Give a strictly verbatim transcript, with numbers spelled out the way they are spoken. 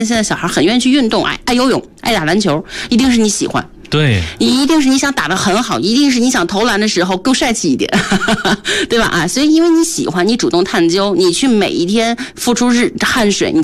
现在小孩很愿意去运动，爱爱游泳，爱打篮球，一定是你喜欢。 对， 你一定是你想打得很好，一定是你想投篮的时候更帅气一点，对吧？啊，所以因为你喜欢，你主动探究，你去每一天付出日汗水，你